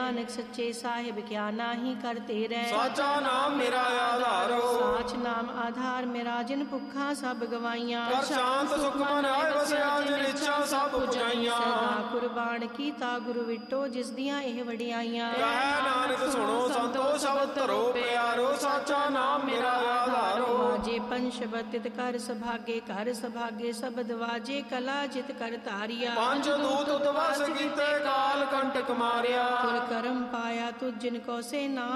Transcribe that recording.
नानक सच्चे साहिब क्या नाही करते रह। ਸਾਚਾ ਨਾਮ ਮੇਰਾ ਆਧਾਰੋ, साच नाम आधार मेरा जिन भुखा सब गवाइया। ਕਰ ਸ਼ਾਂਤ ਸੁਖ ਮਨ ਆਏ ਵਸਿਆ, ਜਿਨ ਇੱਛਾ ਸਭ ਪੁਜਾਈਆਂ। सदा कुर्बान कीता गुरु विटो जिस दियां ਇਹ ਵਡਿਆਈਆਂ। ਕਹਿ ਨਾਨਕ ਸੁਣੋ ਸੰਤੋ ਸ਼ਬਦ ਧਰੋ ਪਿਆਰੋ, ਸਾਚਾ ਨਾਮ ਮੇਰਾ ਆਧਾਰੋ। ਵਾਜੇ ਪੰਚ ਬਤਿਤ ਕਰ ਸਭਾਗੇ, ਕਰ ਸਭਾਗੇ ਸ਼ਬਦ ਵਾਜੇ, ਕਲਾ ਜਿਤ ਕਰ ਧਾਰਿਆ। ਪੰਜ ਦੂਤ ਉਤਵਸ ਕੀਤੇ, ਕਾਲ ਕੰਟਕ ਮਾਰਿਆ। ਤੁਰ ਕਰਮ ਪਾਇਆ ਤੁਝ ਜਿਨ ਕੋ ਸੇ ਨਾ